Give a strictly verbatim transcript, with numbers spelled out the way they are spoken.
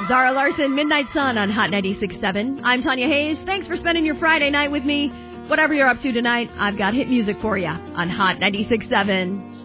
Zara Larson, Midnight Sun on Hot ninety-six point seven. I'm Tanya Hayes. Thanks for spending your Friday night with me. Whatever you're up to tonight, I've got hit music for you on Hot ninety-six point seven.